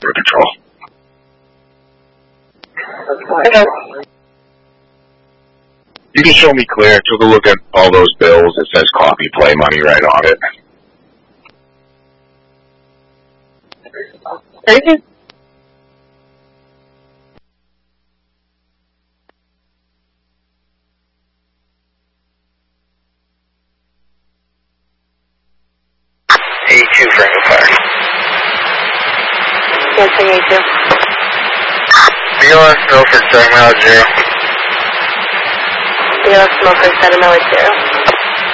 Control. You can show me clear. Took a look at all those bills. It says coffee play money right on it. Crazy. A2 Franco Fire. Cancel A2. BLS Milford, 7 miles 0. BLS Milford, 7 miles 0.